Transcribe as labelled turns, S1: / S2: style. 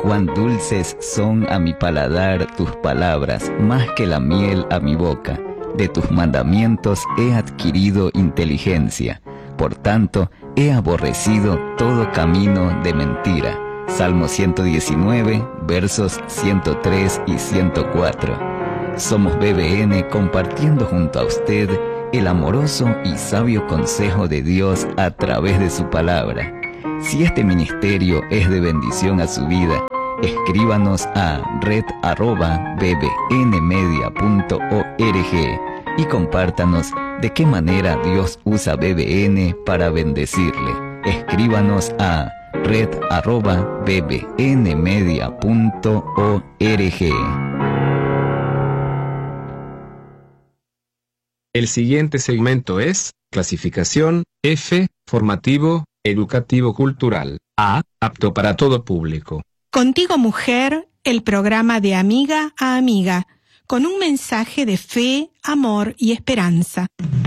S1: Cuán dulces son a mi paladar tus palabras, más que la miel a mi boca. De tus mandamientos he adquirido inteligencia. Por tanto, he aborrecido todo camino de mentira. Salmo 119, versos 103 y 104. Somos BBN compartiendo junto a usted el amoroso y sabio consejo de Dios a través de su palabra. Si este ministerio es de bendición a su vida, escríbanos a red@bbnmedia.org y compártanos de qué manera Dios usa BBN para bendecirle. Escríbanos a red@bbnmedia.org.
S2: El siguiente segmento es clasificación F, formativo, educativo cultural. A, apto para todo público.
S3: Contigo Mujer, el programa de amiga a amiga, con un mensaje de fe, amor y esperanza.